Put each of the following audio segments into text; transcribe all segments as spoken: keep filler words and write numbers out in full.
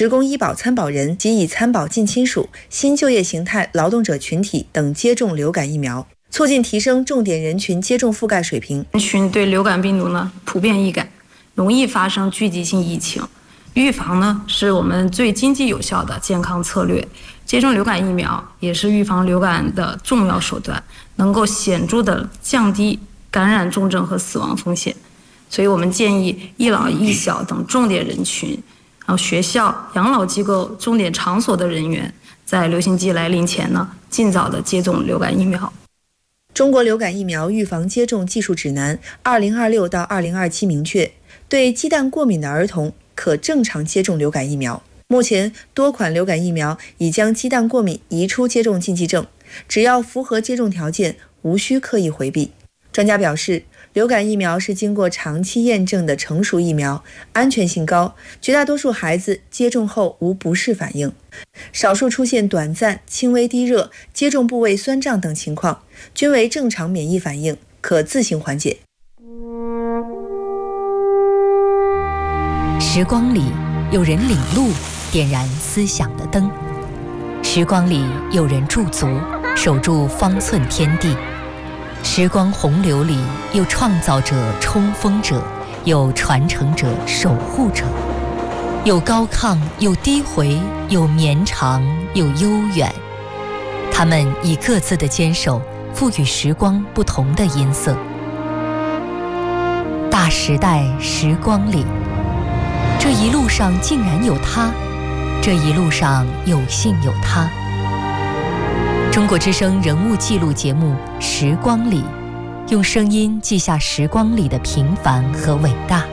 职工医保参保人及已参保近亲属、新就业形态劳动者群体等接种流感疫苗，促进提升重点人群接种覆盖水平。 人群对流感病毒呢普遍易感，容易发生聚集性疫情。预防呢是我们最经济有效的健康策略，接种流感疫苗也是预防流感的重要手段，能够显著的降低感染重症和死亡风险。所以我们建议一老一小等重点人群，然后学校、养老机构、重点场所的人员，在流行季来临前呢，尽早的接种流感疫苗。 中国流感疫苗预防接种技术指南二零二六到二零二七明确，对鸡蛋过敏的儿童可正常接种流感疫苗。目前多款流感疫苗已将鸡蛋过敏移出接种禁忌症，只要符合接种条件，无需刻意回避。专家表示，流感疫苗是经过长期验证的成熟疫苗，安全性高，绝大多数孩子接种后无不适反应，少数出现短暂、轻微低热、接种部位酸胀等情况，均为正常免疫反应，可自行缓解。 时光里有人领路，点燃思想的灯；时光里有人驻足，守住方寸天地。时光洪流里有创造者、冲锋者，有传承者、守护者，有高亢，有低回，有绵长，有悠远。他们以各自的坚守，赋予时光不同的音色。大时代时光里，这一路上竟然有他，这一路上有幸有他。中国之声人物记录节目《时光里》，用声音记下时光里的平凡和伟大。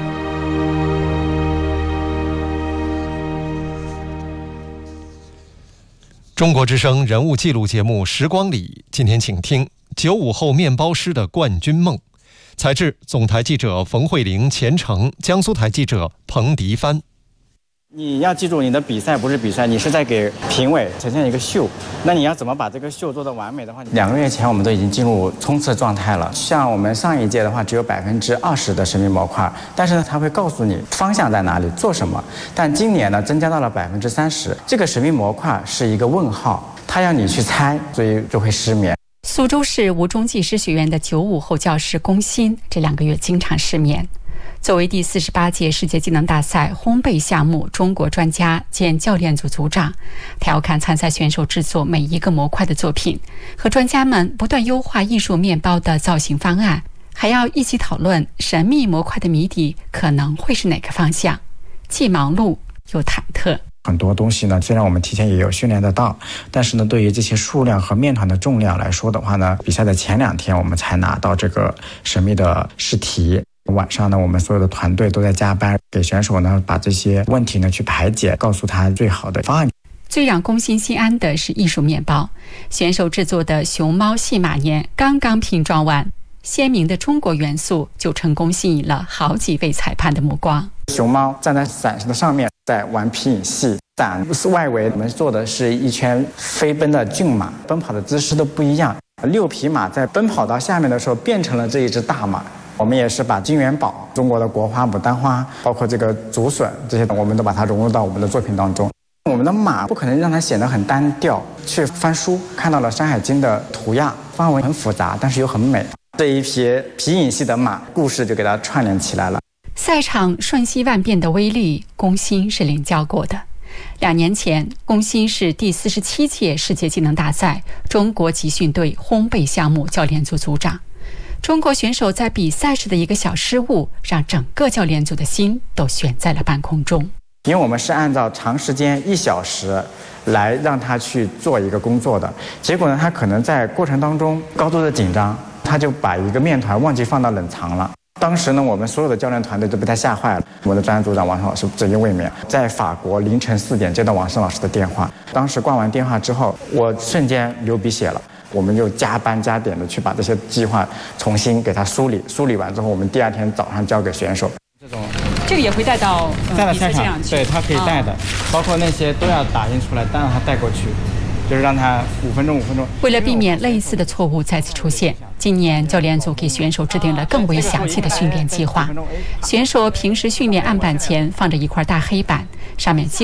中国之声人物记录节目《时光里》，今天请听九五后面包师的冠军梦。采制总台记者冯慧玲、钱程，江苏台记者彭迪帆。 你要记住，你的比赛不是比赛，你是在给评委呈现一个秀。那你要怎么把这个秀做得完美的话，两个月前我们都已经进入冲刺状态了。像我们上一届的话，只有百分之二十的神秘模块，但是呢，它会告诉你方向在哪里，做什么。但今年呢，增加到了百分之三十，这个神秘模块是一个问号，它要你去猜，所以就会失眠。 苏州市吴中技师学院的九五后教师龚鑫这两个月经常失眠。作为第四十八届世界技能大赛烘焙项目中国专家兼教练组组长，他要看参赛选手制作每一个模块的作品，和专家们不断优化艺术面包的造型方案，还要一起讨论神秘模块的谜底可能会是哪个方向，既忙碌又忐忑。 很多东西呢，虽然我们提前也有训练得到，但是呢，对于这些数量和面团的重量来说的话呢，比赛的前两天我们才拿到这个神秘的试题。晚上呢，我们所有的团队都在加班，给选手呢把这些问题呢去排解，告诉他最好的方案。 最让龚鑫心安的是艺术面包，选手制作的熊猫戏马年刚刚拼装完，鲜明的中国元素就成功吸引了好几位裁判的目光。 熊猫站在伞的上面，在玩皮影戏，伞外围我们做的是一圈飞奔的骏马，奔跑的姿势都不一样。六匹马在奔跑到下面的时候，变成了这一只大马。我们也是把金元宝、中国的国花牡丹花，包括这个竹笋这些，我们都把它融入到我们的作品当中。我们的马不可能让它显得很单调，去翻书看到了《山海经》的图样，发文很复杂，但是又很美。这一匹皮影戏的马，故事就给它串联起来了。 赛场瞬息万变的威力，龚鑫是领教过的。两年前，龚鑫是第四十七届世界技能大赛中国集训队烘焙项目教练组组长。中国选手在比赛时的一个小失误，让整个教练组的心都悬在了半空中。 因为我们是按照长时间一小时来让他去做一个工作的，结果呢，他可能在过程当中高度的紧张，他就把一个面团忘记放到冷藏了。当时呢，我们所有的教练团队都被他吓坏了。我们的专业组长王胜老师直接卫冕，在法国凌晨四点接到王胜老师的电话，当时挂完电话之后，我瞬间流鼻血了。我们就加班加点的去把这些计划重新给它梳理，梳理完之后，我们第二天早上交给选手。这种这个也会带到带到赛场，对，它可以带的，包括那些都要打印出来，但让它带过去，就是让它五分钟五分钟。 为了避免类似的错误再次出现，今年教练组给选手制定了更为详细的训练计划。选手平时训练案板前放着一块大黑板，上面